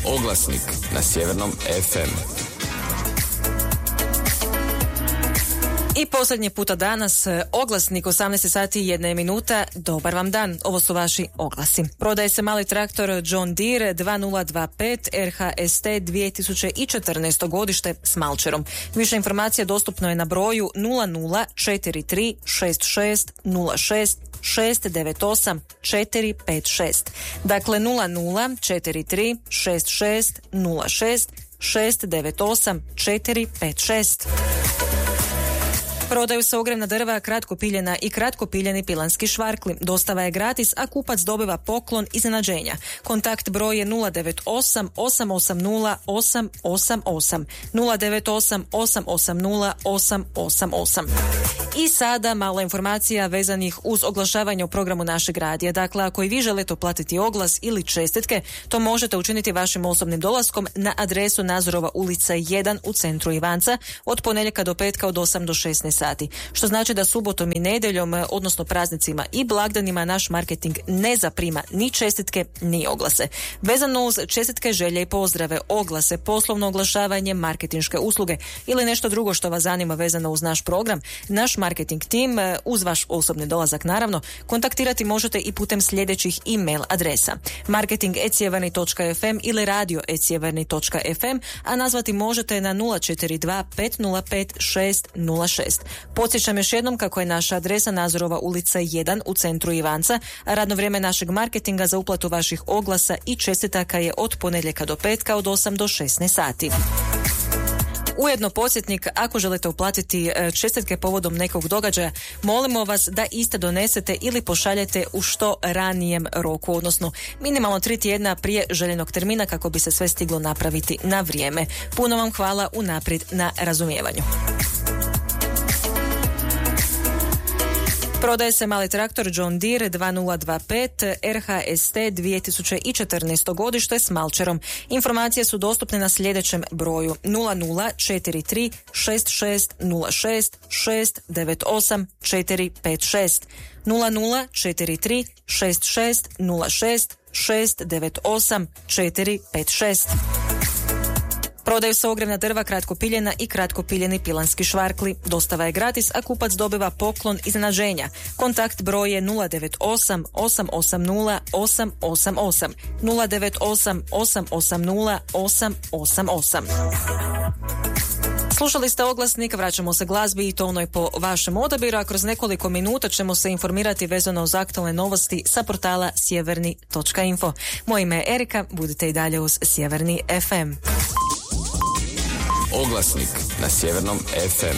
Oglasnik na Sjevernom FM. I posljednji puta danas, oglasnik 18 sati i 1 minuta. Dobar vam dan, ovo su vaši oglasi. Prodaje se mali traktor John Deere 2025 RHST 2014. godište s malčerom. Više informacija dostupno je na broju 0043 66 06 698 456. Dakle 0043 66 06 698 456. Prodaju se ogrjevna drva, kratkopiljena i kratkopiljeni pilanski švarkli. Dostava je gratis, a kupac dobiva poklon iznenađenja. Kontakt broj je 098 880 888 098 880 888. I sada malo informacija vezanih uz oglašavanje u programu našeg radija. Dakle, ako i vi želite uplatiti oglas ili čestitke, to možete učiniti vašim osobnim dolaskom na adresu Nazorova ulica 1 u centru Ivanca od ponedjeljka do petka od 8 do 16 sati. Što znači da subotom i nedjeljom, odnosno praznicima i blagdanima, naš marketing ne zaprima ni čestitke ni oglase. Vezano uz čestitke, želje i pozdrave, oglase, poslovno oglašavanje, marketinške usluge ili nešto drugo što vas zanima vezano uz naš program, naš marketing tim, uz vaš osobni dolazak naravno, kontaktirati možete i putem sljedećih e-mail adresa: marketing@sjeverni.fm ili radio@sjeverni.fm, a nazvati možete na 042 505 606. Podsjećam još jednom kako je naša adresa Nazorova ulica 1 u centru Ivanca, a radno vrijeme našeg marketinga za uplatu vaših oglasa i čestitaka je od ponedjeljka do petka od 8 do 16 sati. Ujedno podsjetnik, ako želite uplatiti čestitke povodom nekog događaja, molimo vas da iste donesete ili pošaljete u što ranijem roku, odnosno minimalno 3 tjedna prije željenog termina kako bi se sve stiglo napraviti na vrijeme. Puno vam hvala unaprijed na razumijevanju. Prodaje se mali traktor John Deere 2025 RHST 2014. godište s malčerom. Informacije su dostupne na sljedećem broju: 0043 66 06 698 456 0043 66 06 698 456. Prodaju se ogrjevna drva, kratkopiljena i kratkopiljeni pilanski švarkli. Dostava je gratis, a kupac dobiva poklon iznenađenja. Kontakt broj je 098 880 888 098 880 888. Slušali ste oglasnik, vraćamo se glazbi i to onoj po vašem odabiru, a kroz nekoliko minuta ćemo se informirati vezano uz aktualne novosti sa portala sjeverni.info. Moje ime je Erika, budite i dalje uz Sjeverni FM. Oglasnik na Sjevernom FM.